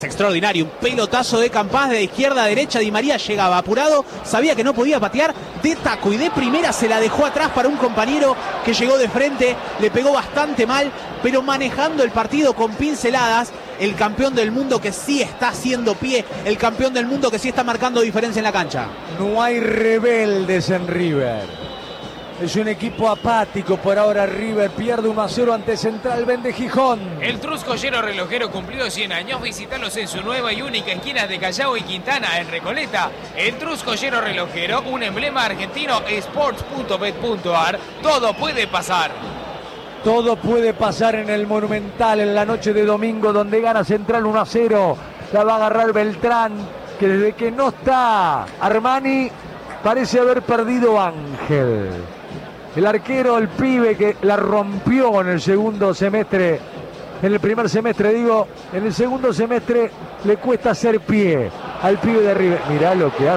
Extraordinario, un pelotazo de Campás de izquierda a derecha. Di María llegaba apurado, sabía que no podía patear, de taco y de primera se la dejó atrás para un compañero que llegó de frente, le pegó bastante mal, pero manejando el partido con pinceladas. El campeón del mundo que sí está haciendo pie, el campeón del mundo que sí está marcando diferencia en la cancha. No hay rebeldes en River. Es un equipo apático por ahora. River pierde 1-0 ante Central Ben de Gijón. El Truscollero relojero cumplió 100 años. Visítalos en su nueva y única esquina de Callao y Quintana, en Recoleta. El Truscollero relojero, un emblema argentino, sports.bet.ar. Todo puede pasar. Todo puede pasar en el Monumental en la noche de domingo, donde gana Central 1-0. La va a agarrar Beltrán, que desde que no está Armani parece haber perdido Ángel. El arquero, el pibe que la rompió en el segundo semestre, en el primer semestre digo, en el segundo semestre le cuesta hacer pie al pibe de River. Mirá lo que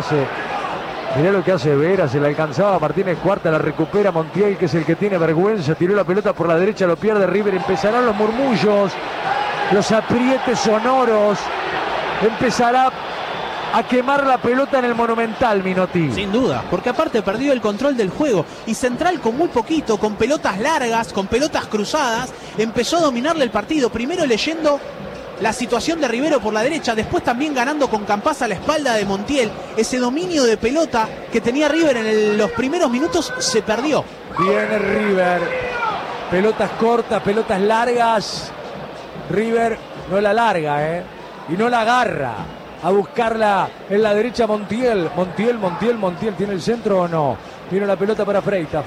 hace Vera, se la alcanzaba Martínez Cuarta, la recupera Montiel, que es el que tiene vergüenza, tiró la pelota por la derecha, lo pierde River, empezarán los murmullos, los aprietes sonoros, empezará a quemar la pelota en el Monumental, Minotti. Sin duda, porque aparte perdió el control del juego. Y Central con muy poquito, con pelotas largas, con pelotas cruzadas, empezó a dominarle el partido. Primero leyendo la situación de Rivero por la derecha, después también ganando con Campás a la espalda de Montiel. Ese dominio de pelota que tenía River en los primeros minutos se perdió. Viene River. Pelotas cortas, pelotas largas. River no la larga, y no la agarra. A buscarla en la derecha Montiel. Montiel. ¿Tiene el centro o no? Vino la pelota para Freitas.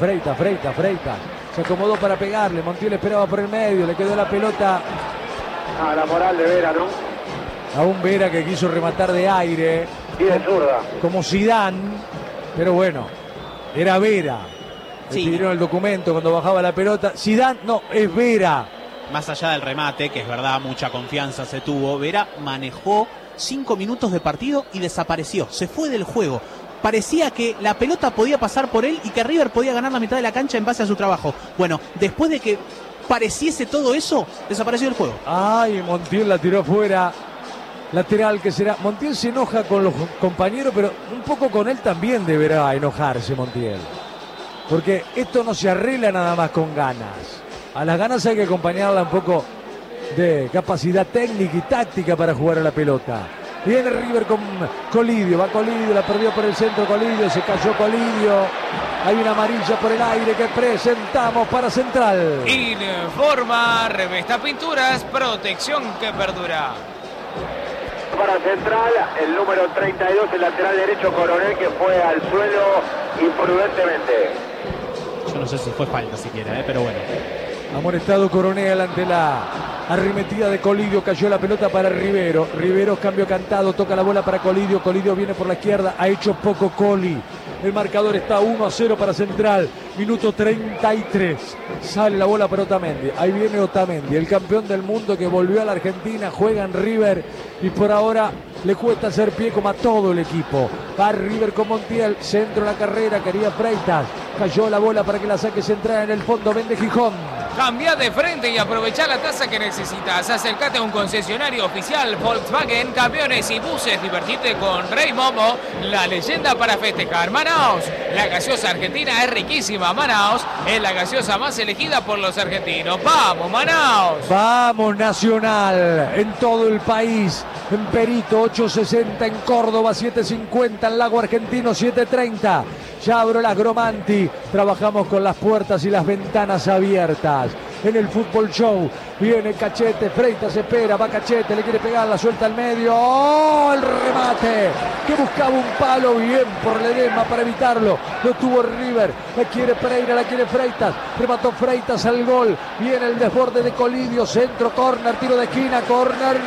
Se acomodó para pegarle. Montiel esperaba por el medio. Le quedó la pelota a la moral de Vera, ¿no? A un Vera que quiso rematar de aire. Y de zurda. Como Zidane. Pero bueno, era Vera. Sí. Escribieron el documento cuando bajaba la pelota. Zidane, no, es Vera. Más allá del remate, que es verdad, mucha confianza se tuvo, Vera manejó 5 minutos de partido y desapareció, se fue del juego. Parecía que la pelota podía pasar por él y que River podía ganar la mitad de la cancha en base a su trabajo. Bueno, después de que pareciese todo eso, desapareció el juego. Ay, Montiel la tiró fuera. Lateral que será. Montiel se enoja con los compañeros, pero un poco con él también deberá enojarse Montiel. Porque esto no se arregla nada más con ganas. A las ganas hay que acompañarla un poco de capacidad técnica y táctica para jugar a la pelota. Viene River con Colidio, va Colidio, la perdió por el centro Colidio, se cayó Colidio. Hay una amarilla por el aire que presentamos para Central. Informa Revesta Pinturas, protección que perdura. Para Central, el número 32, el lateral derecho Coronel, que fue al suelo imprudentemente. Yo no sé si fue falta siquiera, pero bueno. Amonestado Coronel ante la arremetida de Colidio, cayó la pelota para Rivero. Rivero, cambio cantado, toca la bola para Colidio. Colidio viene por la izquierda, ha hecho poco Coli. El marcador está 1-0 para Central. Minuto 33. Sale la bola para Otamendi. Ahí viene Otamendi, el campeón del mundo que volvió a la Argentina, juega en River y por ahora le cuesta hacer pie como a todo el equipo. Va River con Montiel, centro de la carrera, quería Freitas. Cayó la bola para que la saque Central en el fondo, Ben de Gijón. Cambia de frente y aprovecha la tasa que necesitas. Acércate a un concesionario oficial Volkswagen, camiones y buses. Divertite con Rey Momo, la leyenda para festejar. Manaos, la gaseosa argentina es riquísima. Manaos es la gaseosa más elegida por los argentinos. ¡Vamos, Manaos! Vamos, Nacional, en todo el país. En Perito, 8.60, en Córdoba, 7.50, en Lago Argentino, 7.30. Ya abro las Gromanti, trabajamos con las puertas y las ventanas abiertas. En el Fútbol Show viene Cachete, Freitas espera, va Cachete, le quiere pegar, la suelta al medio. ¡Oh! El remate que buscaba un palo, bien por Ledesma para evitarlo. Lo tuvo River, la quiere Pereira, la quiere Freitas, remató Freitas al gol. Viene el desborde de Colidio, centro, córner, tiro de esquina, córner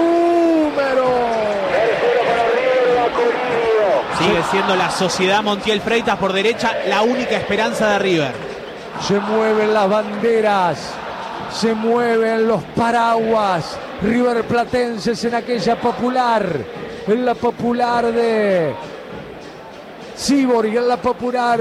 número. Sigue siendo la sociedad Montiel Freitas por derecha la única esperanza de River. Se mueven las banderas, se mueven los paraguas River Platenses en aquella popular, en la popular de Sibori, en la popular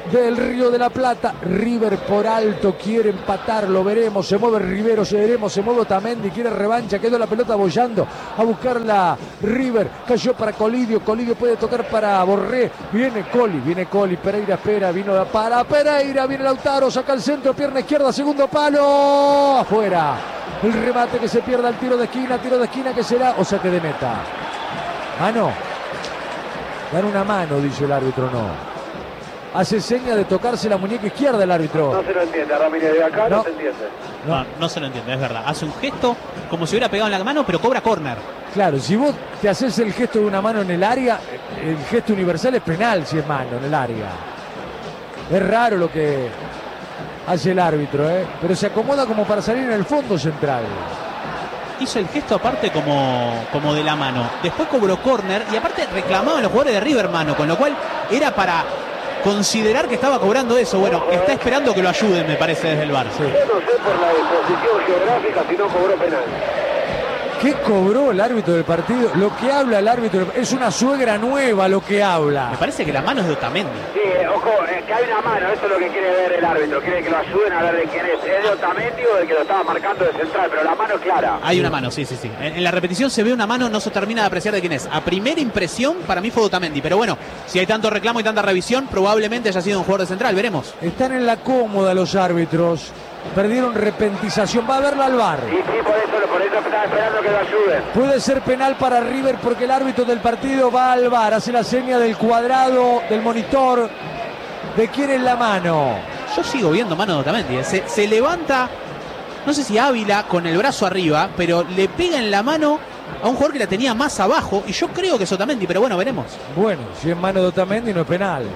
del Río de la Plata. River por alto quiere empatar, lo veremos. Se mueve Rivero, se mueve Otamendi, quiere revancha, quedó la pelota bollando a buscarla River. Cayó para Colidio, Colidio puede tocar para Borré. Viene Coli, Pereira espera, vino para Pereira, viene Lautaro, saca el centro, pierna izquierda, segundo palo, afuera. El remate que se pierda, el tiro de esquina que será o saque de meta. Mano. Dan una mano, dice el árbitro, no. Hace seña de tocarse la muñeca izquierda el árbitro. No se lo entiende, Ramírez, de acá no se entiende. No se lo entiende, es verdad. Hace un gesto como si hubiera pegado en la mano, pero cobra córner. Claro, si vos te haces el gesto de una mano en el área, el gesto universal es penal si es mano en el área. Es raro lo que hace el árbitro, pero se acomoda como para salir en el fondo central. Hizo el gesto aparte como de la mano. Después cobró córner y aparte reclamaban los jugadores de River mano, con lo cual era para considerar que estaba cobrando eso. Bueno, está esperando que lo ayuden, me parece, desde el VAR. Sí. Yo no sé por la disposición geográfica si no cobró penal. ¿Qué cobró el árbitro del partido? Lo que habla el árbitro es una suegra nueva lo que habla. Me parece que la mano es de Otamendi. Sí, ojo, que hay una mano, eso es lo que quiere ver el árbitro. Quiere que lo ayuden a ver de quién es. ¿Es de Otamendi o de que lo estaba marcando de central? Pero la mano es clara. Hay una mano, sí. En la repetición se ve una mano, no se termina de apreciar de quién es. A primera impresión, para mí fue de Otamendi. Pero bueno, si hay tanto reclamo y tanta revisión, probablemente haya sido un jugador de central. Veremos. Están en la cómoda los árbitros. Perdieron repentización. Va a verla al VAR. Y sí, por eso estaba esperando que lo ayuden. Puede ser penal para River porque el árbitro del partido va al VAR. Hace la seña del cuadrado, del monitor. ¿De quién es la mano? Yo sigo viendo mano de Otamendi. Se levanta, no sé si Ávila con el brazo arriba, pero le pega en la mano a un jugador que la tenía más abajo. Y yo creo que es Otamendi, pero bueno, veremos. Bueno, si es mano de Otamendi no es penal.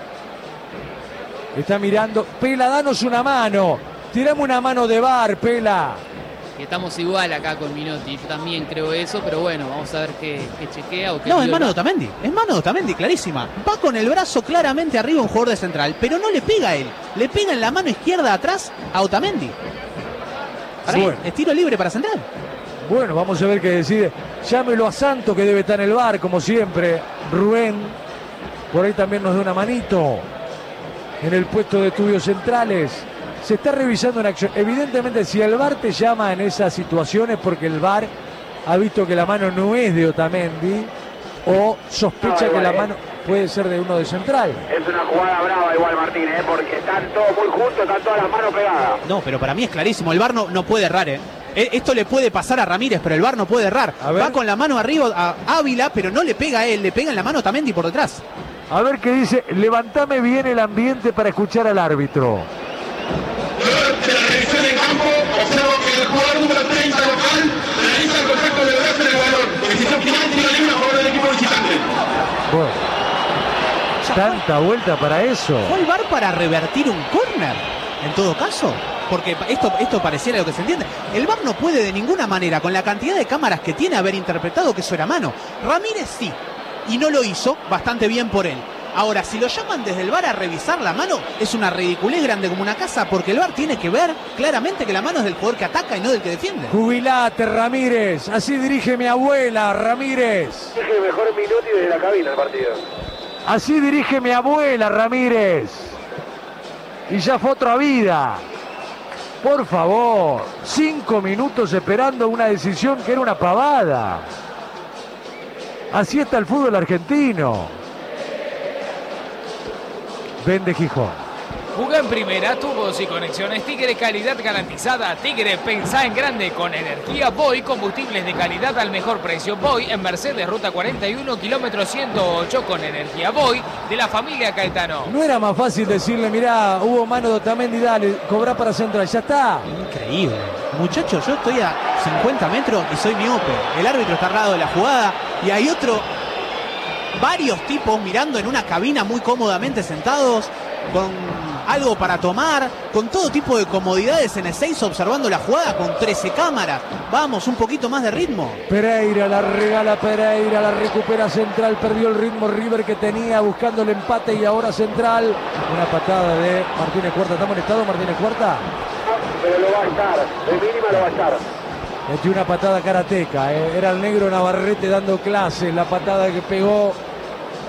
Está mirando. Pela, danos una mano. Tirame una mano de VAR, Pela. Y estamos igual acá con Minotti. Yo también creo eso, pero bueno, vamos a ver qué chequea o qué. No, es mano de Otamendi. Es mano de Otamendi, clarísima. Va con el brazo claramente arriba un jugador de central, pero no le pega a él. Le pega en la mano izquierda atrás a Otamendi. Para bueno. Es tiro libre para central. Bueno, vamos a ver qué decide. Llámelo a Santo, que debe estar en el VAR, como siempre. Rubén, por ahí también nos da una manito. En el puesto de estudios centrales. Se está revisando una acción. Evidentemente, si el VAR te llama en esas situaciones, porque el VAR ha visto que la mano no es de Otamendi o sospecha que la mano puede ser de uno de central. Es una jugada brava igual, Martín, porque están todos muy juntos, están todas las manos pegadas. No, pero para mí es clarísimo. El VAR no puede errar, Esto le puede pasar a Ramírez, pero el VAR no puede errar. Va con la mano arriba a Ávila, pero no le pega a él, le pega en la mano a Otamendi por detrás. A ver qué dice. Levantame bien el ambiente para escuchar al árbitro. De la revisión de campo, observo que el jugador número 30 local realiza el contacto de brazo en el balón. Decisión final, tiro libre a favor del equipo visitante. Bueno, tanta vuelta para eso. ¿Fue el VAR para revertir un córner? En todo caso, porque esto pareciera lo que se entiende. El VAR no puede de ninguna manera, con la cantidad de cámaras que tiene, haber interpretado que eso era mano. Ramírez sí, y no lo hizo, bastante bien por él. Ahora, si lo llaman desde el VAR a revisar la mano, es una ridiculez grande como una casa, porque el VAR tiene que ver claramente que la mano es del jugador que ataca y no del que defiende. Jubilate, Ramírez. Así dirige mi abuela, Ramírez. Dije mejor Minotti desde la cabina el partido. Así dirige mi abuela, Ramírez. Y ya fue otra vida. Por favor, 5 minutos esperando una decisión que era una pavada. Así está el fútbol argentino. Vende Gijón. Jugá en primera, tubos y conexiones Tigre, calidad garantizada. Tigre, pensá en grande con energía Boy, combustibles de calidad al mejor precio. Boy en Mercedes, ruta 41, kilómetro 108 con energía Boy de la familia Caetano. No era más fácil decirle, mirá, hubo mano de Otamendi, dale, cobra para central, ya está. Increíble. Muchachos, yo estoy a 50 metros y soy miope. El árbitro está al lado de la jugada y hay varios tipos mirando en una cabina muy cómodamente sentados, con algo para tomar, con todo tipo de comodidades en Ezeiza, observando la jugada con 13 cámaras. Vamos, un poquito más de ritmo. Pereira la regala, Pereira la recupera Central, perdió el ritmo River que tenía buscando el empate y ahora Central. Una patada de Martínez Cuarta. ¿Está molestado Martínez Cuarta? Pero lo va a estar, de mínima lo va a estar. Metió una patada karateca, Era el negro Navarrete dando clases, la patada que pegó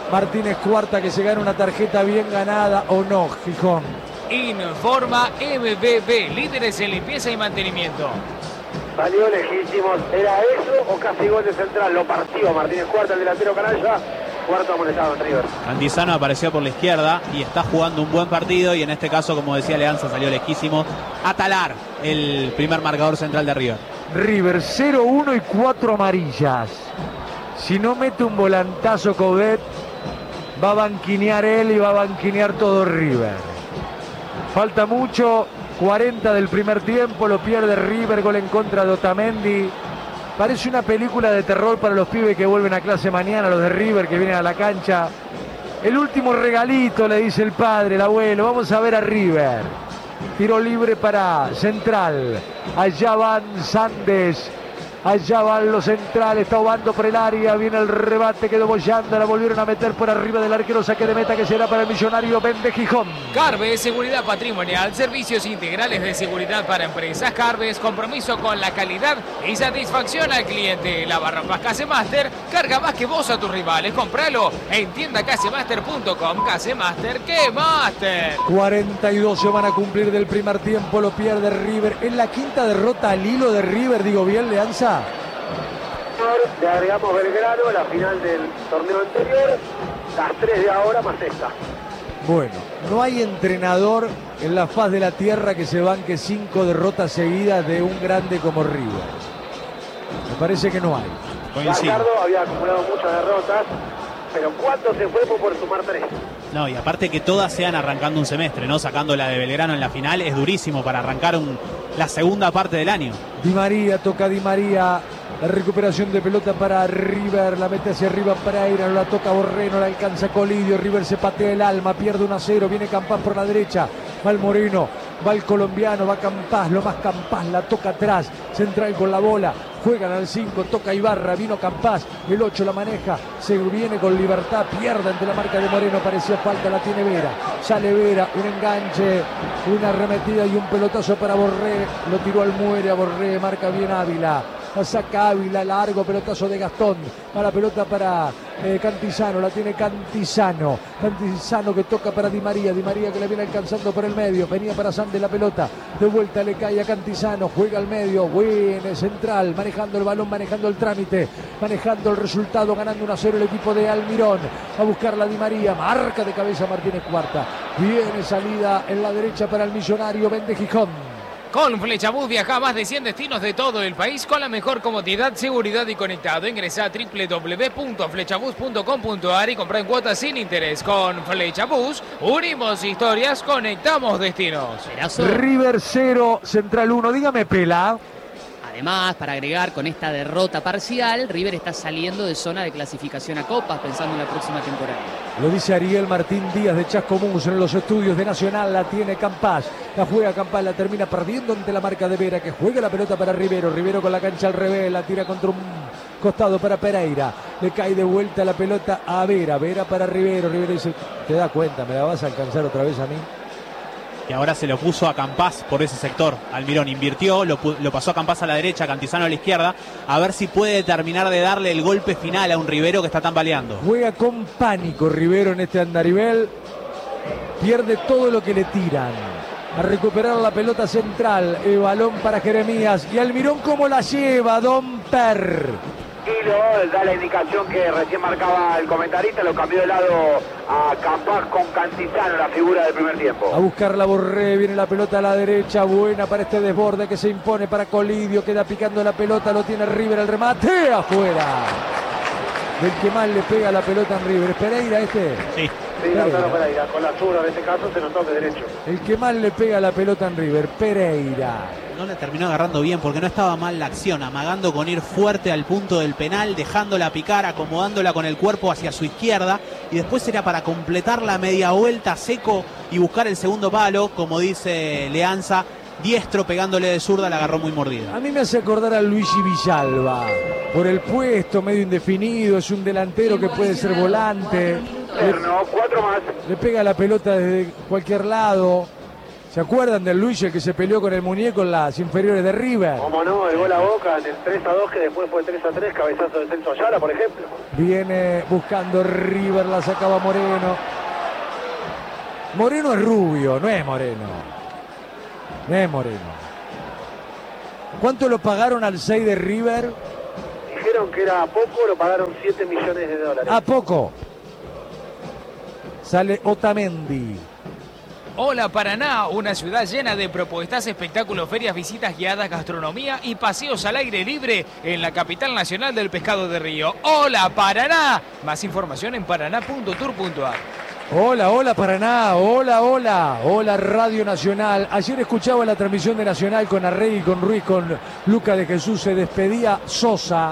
Martínez Cuarta que se gana una tarjeta bien ganada o no, Gijón. Informa MBB, líderes en limpieza y mantenimiento. Salió legítimo, ¿era eso o casi gol de Central? Lo partió Martínez Cuarta, el delantero canalla. Cuarto amonestado en River. Cantizano apareció por la izquierda y está jugando un buen partido, y en este caso, como decía Leanza, salió lejísimo a talar el primer marcador central de River. River 0-1 y 4 amarillas. Si no mete un volantazo Coudet, va a banquinear él y va a banquinear todo River. Falta mucho, 40 del primer tiempo, lo pierde River, gol en contra de Otamendi. Parece una película de terror para los pibes que vuelven a clase mañana, los de River que vienen a la cancha. El último regalito, le dice el padre, el abuelo. Vamos a ver a River. Tiro libre para Central. Allá van Sandes. Allá van los centrales, está Obando por el área, viene el rebate, quedó bollando, la volvieron a meter por arriba del arquero, saque de meta que será para el millonario Vende Gijón. Carves, seguridad patrimonial, servicios integrales de seguridad para empresas. Carves, compromiso con la calidad y satisfacción al cliente. Lavarropas Casemaster, carga más que vos a tus rivales, compralo en tiendacasemaster.com. Casemaster, ¡qué master! 42 se van a cumplir del primer tiempo, lo pierde River. Es la quinta derrota al hilo de River, digo bien, Leanza. Le agregamos Belgrano, la final del torneo anterior, las 3 de ahora más esta. Bueno, no hay entrenador en la faz de la tierra que se banque 5 derrotas seguidas de un grande como River. Me parece que no hay. Gallardo había acumulado muchas derrotas, pero ¿cuánto se fue por sumar 3? No, y aparte que todas sean arrancando un semestre, ¿no? Sacando la de Belgrano en la final, es durísimo para arrancar la segunda parte del año. Di María, toca Di María. La recuperación de pelota para River, la mete hacia arriba Pereira, no la toca Borré, no la alcanza Colidio, River se patea el alma, pierde 1-0, viene Campás por la derecha, va el Moreno, va el colombiano, va Campás, lo más Campás, la toca atrás, Central con la bola, juegan al 5, toca Ibarra, vino Campás, el 8 la maneja, se viene con libertad, pierde ante la marca de Moreno, parecía falta, la tiene Vera, sale Vera, un enganche, una arremetida y un pelotazo para Borré, lo tiró al muere a Borré, marca bien Ávila. La saca Ávila, largo pelotazo de Gastón, para pelota para Cantizano, la tiene Cantizano que toca para Di María que le viene alcanzando por el medio, venía para Sande la pelota, de vuelta le cae a Cantizano, juega al medio, buena Central, manejando el balón, manejando el trámite, manejando el resultado, ganando 1-0 el equipo de Almirón, a buscarla Di María, marca de cabeza Martínez Cuarta, viene salida en la derecha para el millonario Vende Gijón. Con Flechabús viaja a más de 100 destinos de todo el país con la mejor comodidad, seguridad y conectado. Ingresa a www.flechabús.com.ar y compra en cuotas sin interés. Con Flechabús unimos historias, conectamos destinos. River 0, Central 1. Dígame, Pela. Además, para agregar, con esta derrota parcial, River está saliendo de zona de clasificación a Copas, pensando en la próxima temporada. Lo dice Ariel Martín Díaz de Chascomús en los estudios de Nacional. La tiene Campás, la juega Campás, la termina perdiendo ante la marca de Vera, que juega la pelota para Rivero. Rivero con la cancha al revés, la tira contra un costado para Pereira. Le cae de vuelta la pelota a Vera. Vera para Rivero. Rivero dice, ¿te das cuenta? ¿Me la vas a alcanzar otra vez a mí? Y ahora se lo puso a Campás por ese sector. Almirón invirtió, lo pasó a Campás a la derecha, Cantizano a la izquierda, a ver si puede terminar de darle el golpe final a un Rivero que está tambaleando. Juega con pánico Rivero en este andarivel, pierde todo lo que le tiran. A recuperar la pelota Central, el balón para Jeremías, y Almirón cómo la lleva, Don Per. Da la indicación que recién marcaba el comentarista, lo cambió de lado a Campás con Cantizano, la figura del primer tiempo. A buscar la Borré, viene la pelota a la derecha, buena para este desborde que se impone para Colidio, queda picando la pelota, lo tiene River, el remate, afuera. Del que más le pega la pelota en River, ¿es Pereira este? Sí. Sí, Pereira, con la zurda en este caso se notó de derecho. El que más le pega la pelota en River, Pereira. No le terminó agarrando bien porque no estaba mal la acción, amagando con ir fuerte al punto del penal, dejándola picar, acomodándola con el cuerpo hacia su izquierda, y después era para completar la media vuelta seco y buscar el segundo palo, como dice Leanza, diestro pegándole de zurda, la agarró muy mordida. A mí me hace acordar a Luigi Villalba, por el puesto medio indefinido, es un delantero que puede ser volante. 4 más. Le pega la pelota desde cualquier lado. ¿Se acuerdan del Luis, el que se peleó con el muñeco en las inferiores de River? Como no, el gol a Boca en el 3-2, que después fue 3-3, cabezazo de Celso Ayala, por ejemplo. Viene buscando River, la sacaba Moreno. Moreno es rubio, no es Moreno. No es Moreno. ¿Cuánto lo pagaron al 6 de River? Dijeron que era poco, lo pagaron 7 millones de dólares. ¿A poco? Sale Otamendi. Hola Paraná, una ciudad llena de propuestas, espectáculos, ferias, visitas guiadas, gastronomía y paseos al aire libre en la capital nacional del pescado de río. Hola Paraná. Más información en paraná.tour.ar. Hola, hola Paraná, hola, hola, hola Radio Nacional. Ayer escuchaba la transmisión de Nacional con Arregui, con Ruiz, con Luca de Jesús. Se despedía Sosa.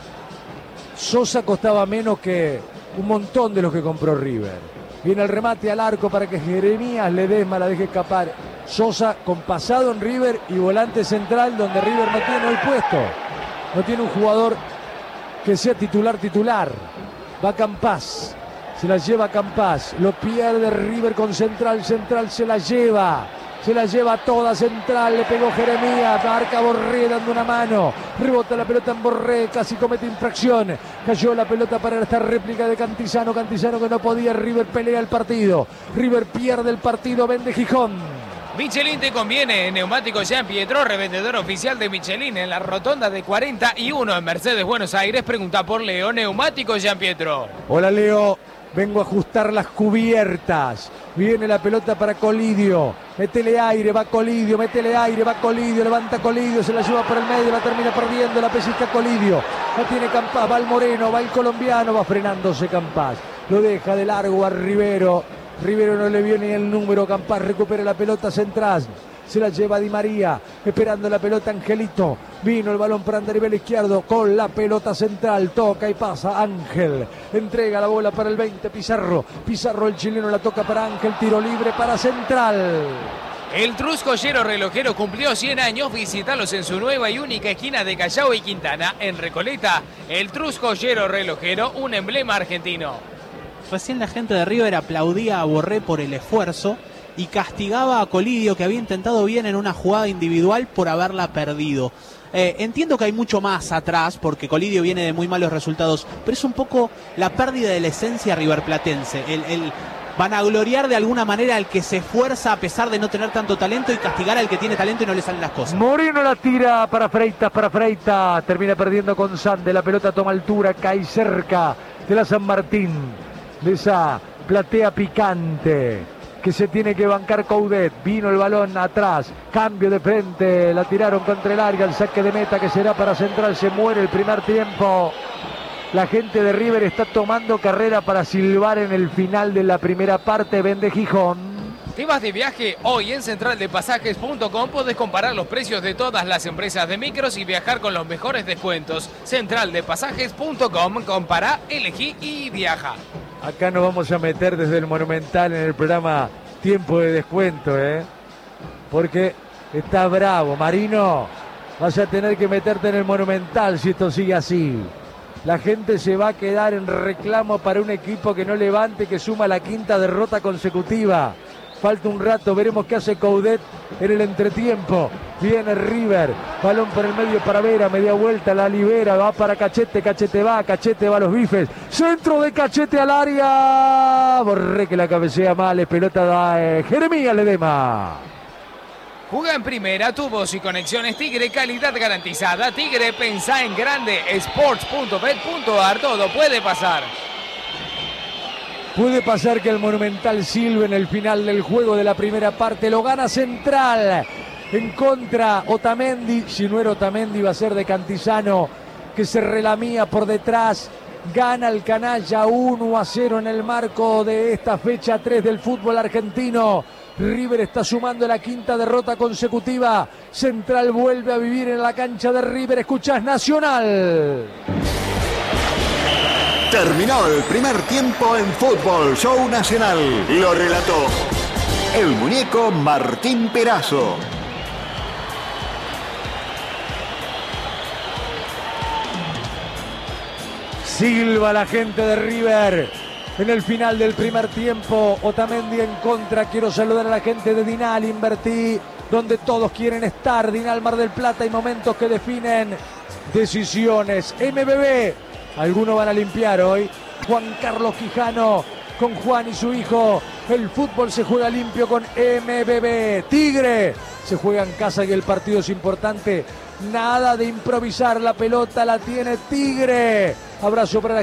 Sosa costaba menos que un montón de los que compró River. Viene el remate al arco para que Jeremías Ledesma la deje escapar. Sosa con pasado en River y volante central donde River no tiene el puesto. No tiene un jugador que sea titular. Va Campás. Se la lleva Campás. Lo pierde River con Central. Central se la lleva. Se la lleva toda Central, le pegó Jeremías, marca Borré dando una mano, rebota la pelota en Borré, casi comete infracción, cayó la pelota para esta réplica de Cantizano que no podía, River pelea el partido, River pierde el partido, vende Gijón. Michelin te conviene, Neumáticos Jean Pietro, revendedor oficial de Michelin en la rotonda de 41 en Mercedes, Buenos Aires. Pregunta por Leo, Neumáticos Jean Pietro. Hola Leo, vengo a ajustar las cubiertas. Viene la pelota para Colidio. Métele aire, va Colidio, métele aire, va Colidio, levanta Colidio, se la lleva por el medio, la termina perdiendo, la pellizca Colidio. La tiene Campás, va el moreno, va el colombiano, va frenándose Campás. Lo deja de largo a Rivero. Rivero no le vio ni el número, Campás recupera la pelota central. Se la lleva Di María, esperando la pelota Angelito. Vino el balón para Andarivel izquierdo con la pelota central. Toca y pasa Ángel. Entrega la bola para el 20, Pizarro. Pizarro, el chileno, la toca para Ángel. Tiro libre para Central. El Truscollero Relojero cumplió 100 años. Visítalos en su nueva y única esquina de Callao y Quintana, en Recoleta. El Truscollero Relojero, un emblema argentino. Recién la gente de River aplaudía a Borré por el esfuerzo y castigaba a Colidio, que había intentado bien en una jugada individual, por haberla perdido. Entiendo que hay mucho más atrás, porque Colidio viene de muy malos resultados, pero es un poco la pérdida de la esencia riverplatense, el vanagloriar de alguna manera al que se esfuerza a pesar de no tener tanto talento y castigar al que tiene talento y no le salen las cosas. Moreno la tira para Freitas, termina perdiendo con Sande, la pelota toma altura, cae cerca de la San Martín, de esa platea picante que se tiene que bancar Coudet. Vino el balón atrás, cambio de frente, la tiraron contra el área, el saque de meta que será para Central. Se muere el primer tiempo. La gente de River está tomando carrera para silbar en el final de la primera parte. Vende Gijón. ¿Te vas de viaje? Hoy en centraldepasajes.com podés comparar los precios de todas las empresas de micros y viajar con los mejores descuentos. Centraldepasajes.com, compara, elegí y viaja. Acá nos vamos a meter desde el Monumental en el programa Tiempo de Descuento, porque está bravo. Marino, vas a tener que meterte en el Monumental si esto sigue así. La gente se va a quedar en reclamo para un equipo que no levante, que suma la quinta derrota consecutiva. Falta un rato, veremos qué hace Coudet en el entretiempo. Viene River, balón por el medio para Vera, media vuelta, la libera, va para Cachete, Cachete va a los bifes. Centro de Cachete al área. Borré que la cabecea mal, pelota da Jeremías Ledesma. Juega en primera, tubos y conexiones Tigre, calidad garantizada. Tigre, pensá en grande. Sports.bet.ar, todo puede pasar. Puede pasar que el Monumental silbe en el final del juego de la primera parte. Lo gana Central. En contra Otamendi. Si no era Otamendi, va a ser de Cantizano, que se relamía por detrás. Gana el canalla 1-0 en el marco de esta fecha 3 del fútbol argentino. River está sumando la quinta derrota consecutiva. Central vuelve a vivir en la cancha de River. Escuchás Nacional. Terminó el primer tiempo en Fútbol Show Nacional. Lo relató el muñeco Martín Perazo. Silba la gente de River. en el final del primer tiempo. Otamendi en contra. Quiero saludar a la gente de Dinal Invertí, donde todos quieren estar. Dinal Mar del Plata, y momentos que definen decisiones. MBB, algunos van a limpiar hoy. Juan Carlos Quijano con Juan y su hijo. El fútbol se juega limpio con MBB. Tigre se juega en casa y el partido es importante. Nada de improvisar, la pelota la tiene Tigre. Abrazo para la